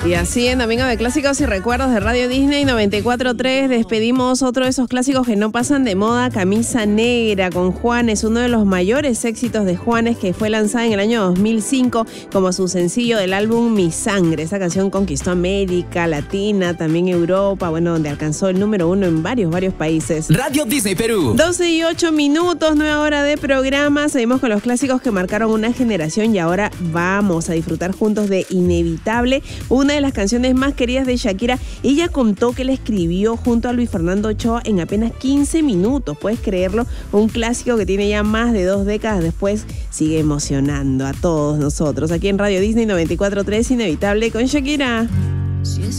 Y así en Domingo de Clásicos y Recuerdos de Radio Disney 94.3 despedimos otro de esos clásicos que no pasan de moda, Camisa Negra, con Juanes, uno de los mayores éxitos de Juanes, que fue lanzada en el año 2005 como su sencillo del álbum Mi Sangre. Esta canción conquistó América Latina, también Europa, bueno, donde alcanzó el número 1 en varios países. Radio Disney Perú. 12:08, nueva hora de programa. Seguimos con los clásicos que marcaron una generación y ahora vamos a disfrutar juntos de Inevitable, una de las canciones más queridas de Shakira. Ella contó que la escribió junto a Luis Fernando Ochoa en apenas 15 minutos. ¿Puedes creerlo? Un clásico que tiene ya más de 2 décadas después sigue emocionando a todos nosotros. Aquí en Radio Disney 94.3, Inevitable con Shakira. Si es